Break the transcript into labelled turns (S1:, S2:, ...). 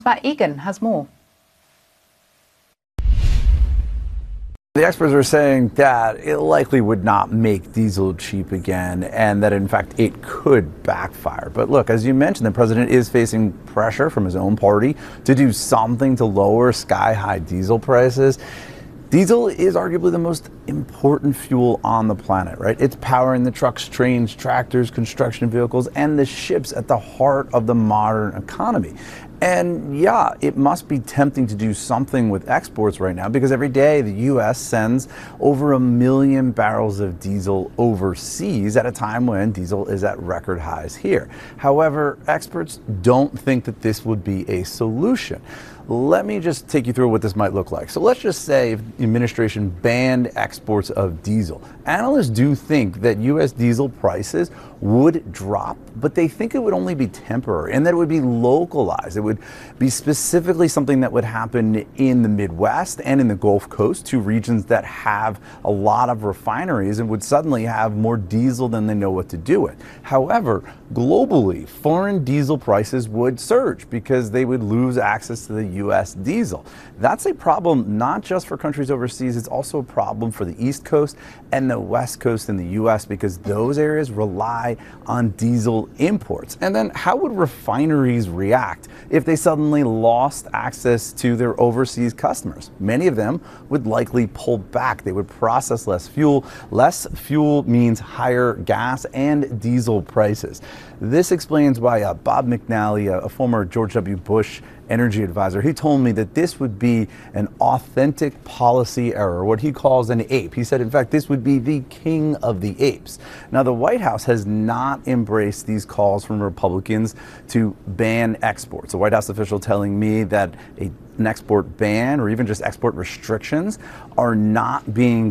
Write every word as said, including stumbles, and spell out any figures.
S1: But Egan has more.
S2: The experts are saying that it likely would not make diesel cheap again, and that in fact it could backfire. But look, as you mentioned, the president is facing pressure from his own party to do something to lower sky-high diesel prices. Diesel is arguably the most important fuel on the planet, right? It's powering the trucks, trains, tractors, construction vehicles, and the ships at the heart of the modern economy. And yeah, it must be tempting to do something with exports right now, because every day the U S sends over a million barrels of diesel overseas at a time when diesel is at record highs here. However, experts don't think that this would be a solution. Let me just take you through what this might look like. So let's just say if the administration banned exports of diesel. Analysts do think that U S diesel prices would drop, but they think it would only be temporary and that it would be localized. It would be specifically something that would happen in the Midwest and in the Gulf Coast, two regions that have a lot of refineries and would suddenly have more diesel than they know what to do with. However, globally, foreign diesel prices would surge because they would lose access to the U S diesel. That's a problem not just for countries overseas, it's also a problem for the East Coast and the West Coast in the U S because those areas rely on diesel imports. And then how would refineries react if they suddenly lost access to their overseas customers? Many of them would likely pull back. They would process less fuel. Less fuel means higher gas and diesel prices. This explains why uh, Bob McNally, a, a former George W. Bush energy advisor, he told me that this would be an authentic policy error, what he calls an ape. He said, in fact, this would be the king of the apes. Now, the White House has not embraced these calls from Republicans to ban exports. A White House official telling me that a, an export ban or even just export restrictions are not being